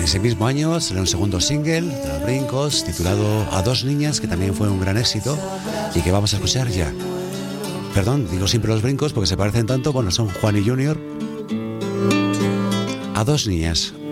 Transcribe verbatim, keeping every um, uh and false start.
Ese mismo año salió un segundo single de Los Brincos titulado A dos niñas, que también fue un gran éxito y que vamos a escuchar ya. Perdón, digo siempre Los Brincos porque se parecen tanto. Bueno, son Juan y Junior. A dos niñas.